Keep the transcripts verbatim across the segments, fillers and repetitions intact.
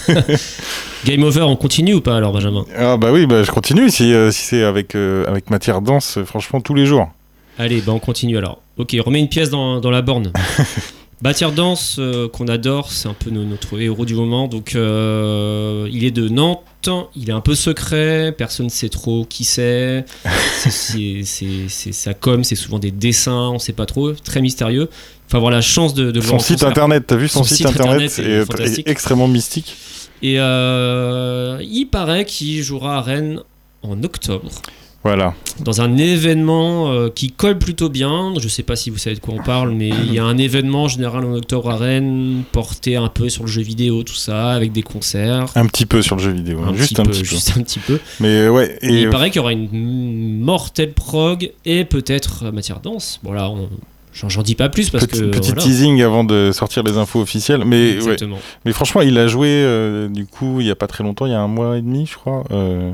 Game over, on continue ou pas alors, Benjamin? Ah bah oui, bah je continue si, euh, si c'est avec, euh, avec matière dense, euh, franchement tous les jours. Allez, bah on continue alors. Ok, remets une pièce dans, dans la borne. Matière dense, euh, qu'on adore, c'est un peu no- notre héros du moment. Donc, euh, il est de Nantes, il est un peu secret, personne ne sait trop qui c'est. c'est, c'est, c'est, c'est sa com, c'est souvent des dessins, on ne sait pas trop, très mystérieux. Il faut avoir la chance de, de le Son voir en site concert. internet, t'as vu son, Son site, site internet, internet est est, fantastique. est extrêmement mystique. Et euh, il paraît qu'il jouera à Rennes en octobre. Voilà. Dans un événement euh, qui colle plutôt bien. Je ne sais pas si vous savez de quoi on parle, mais il y a un événement en général en octobre à Rennes, porté un peu sur le jeu vidéo, tout ça, avec des concerts. Un petit peu sur le jeu vidéo, Un juste petit un peu, petit peu. Juste un petit peu. Mais ouais. Et il paraît qu'il y aura une mortelle prog et peut-être matière dense. Bon là, on... J'en, j'en dis pas plus parce petit, que... Petit voilà. teasing avant de sortir les infos officielles. Mais, Exactement. ouais. Mais franchement, il a joué euh, du coup il y a pas très longtemps, il y a un mois et demi je crois, euh,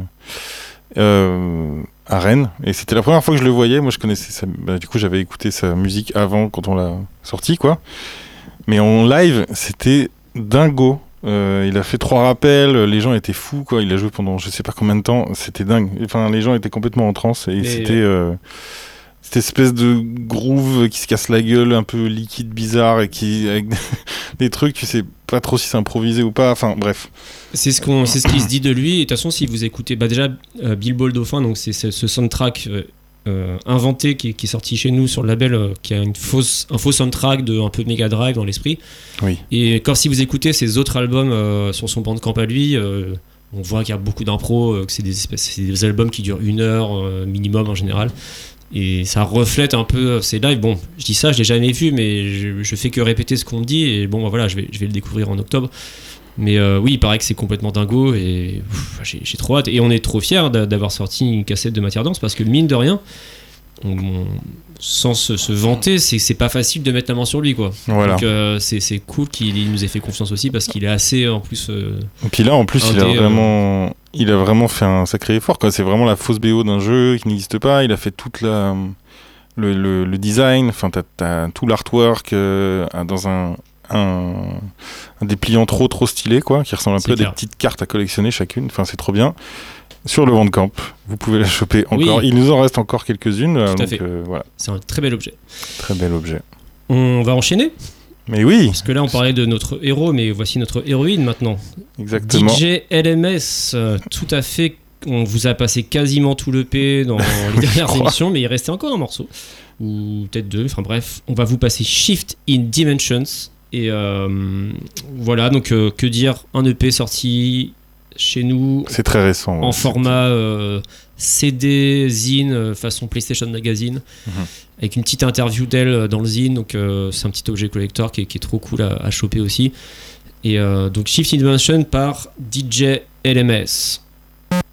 euh, à Rennes. Et c'était la première fois que je le voyais. Moi je connaissais sa... bah, du coup j'avais écouté sa musique avant quand on l'a sorti quoi. Mais en live c'était dingo. Euh, il a fait trois rappels, les gens étaient fous quoi. Il a joué pendant je sais pas combien de temps, c'était dingue. Enfin les gens étaient complètement en transe et Mais... c'était... Euh... cette espèce de groove qui se casse la gueule, un peu liquide, bizarre, et qui avec des trucs, tu sais pas trop si c'est improvisé ou pas. Enfin, bref. C'est ce qu'on, c'est ce qui se dit de lui. Et de toute façon, si vous écoutez, bah déjà euh, Bilbo le Dauphin, donc c'est, c'est ce soundtrack euh, euh, inventé qui est, qui est sorti chez nous sur le label, euh, qui a une fausse, un faux soundtrack de un peu Mega Drive dans l'esprit. Oui. Et quand si vous écoutez ses autres albums euh, sur son Bandcamp à lui. Euh, on voit qu'il y a beaucoup d'impro, euh, que c'est des, espèces, c'est des albums qui durent une heure euh, minimum en général. Et ça reflète un peu ces lives. Bon, je dis ça, je l'ai jamais vu, mais je, je fais que répéter ce qu'on me dit. Et bon, bah voilà, je vais, je vais le découvrir en octobre. Mais euh, oui, il paraît que c'est complètement dingo. Et ouf, j'ai, j'ai trop hâte. Et on est trop fiers d'avoir sorti une cassette de matière dense parce que mine de rien, on, on, sans se, se vanter, c'est, c'est pas facile de mettre la main sur lui, quoi. Voilà. Donc euh, c'est, c'est cool qu'il nous ait fait confiance aussi parce qu'il est assez en plus. Euh, Et puis là, en plus, il a indé, vraiment. Euh... Il a vraiment fait un sacré effort, quoi. C'est vraiment la fausse B O d'un jeu qui n'existe pas. Il a fait toute la le, le, le design. Enfin, t'as, t'as tout l'artwork euh, dans un, un un dépliant trop trop stylé, quoi, qui ressemble un c'est peu à clair. des petites cartes à collectionner chacune. Enfin, c'est trop bien. Sur le Bandcamp, vous pouvez la choper encore. Oui. Il nous en reste encore quelques-unes. Tout donc, à fait. Euh, voilà. C'est un très bel objet. Très bel objet. On va enchaîner. Mais oui. Parce que là, on parlait de notre héros, mais voici notre héroïne maintenant. Exactement. D J L M S, euh, tout à fait. On vous a passé quasiment tout le P dans les dernières émissions, mais il restait encore un morceau. Ou peut-être deux. Enfin bref, on va vous passer Shift in Dimensions. Et euh, voilà, donc euh, que dire, un E P sorti chez nous. C'est très récent. En ouais, format euh, C D, zine, euh, façon PlayStation Magazine. Mm-hmm. Avec une petite interview d'elle dans le zine, donc euh, c'est un petit objet collector qui est, qui est trop cool à, à choper aussi. Et euh, donc Shift in Dimension par D J L M S.